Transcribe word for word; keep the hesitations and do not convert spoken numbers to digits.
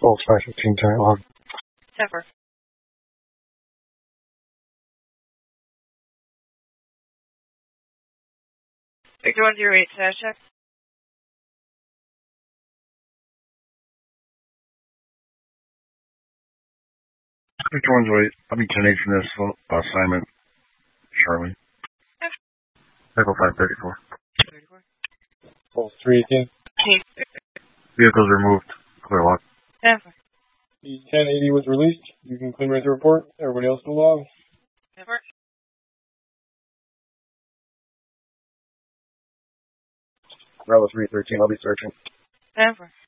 False five fifteen giant log. Zephyr. Victor one zero eight, status check. Victor one zero eight, I'll be ten eight from this assignment. Charlie. Echo five thirty-four. thirty-four. False three eighteen. Vehicles removed. Clear lock. Zephyr. The ten eighty was released. You can clean right the report. Everybody else in the log. Zephyr. Bravo three thirteen, I'll be searching. Zephyr.